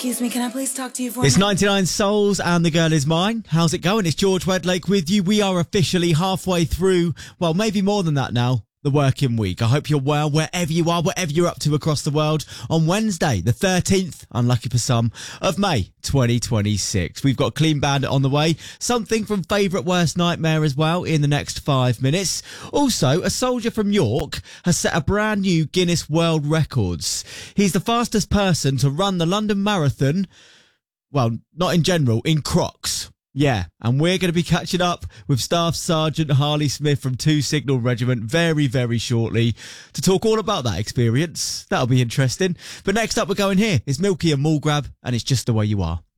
Excuse me, can I please talk to you for It's a minute? 99 Souls and The Girl Is Mine. How's it going? It's George Wedlake with you. We are officially halfway through, well, maybe more than that now, the working week. I hope you're well wherever you are, whatever you're up to across the world. On Wednesday, the 13th, unlucky for some, of May 2026. We've got Clean Bandit on the way, something from Favourite Worst Nightmare as well in the next 5 minutes. Also, a soldier from York has set a brand new Guinness World Records. He's the fastest person to run the London Marathon, well, not in general, in Crocs. Yeah, and we're going to be catching up with Staff Sergeant Harley Smith from 2 Signal Regiment very, very shortly to talk all about that experience. That'll be interesting. But next up we're going here. It's Milky and Mall Grab, and it's Just the Way You Are.